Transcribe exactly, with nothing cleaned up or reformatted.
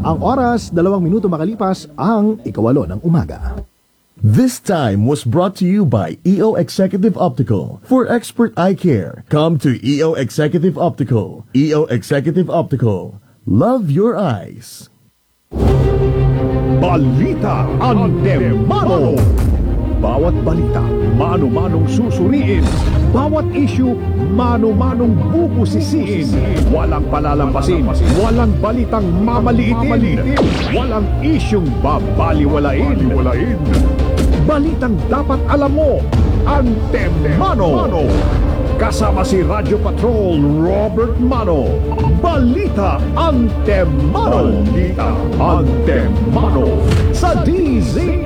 Ang oras, dalawang minuto makalipas ang ikawalo ng umaga. This time was brought to you by E O Executive Optical. For expert eye care, come to E O Executive Optical. E O Executive Optical. Love your eyes. Balita Antemano. Bawat balita, mano-manong susuriin. Bawat issue, mano-manong bubusisiin. Walang palalampasin, walang balitang mamaliitin. Walang isyung babaliwalain. Balitang dapat alam mo, Antemano. Kasama si Radyo Patrol Robert Mano. Balita Antemano. Balita Antemano sa D Z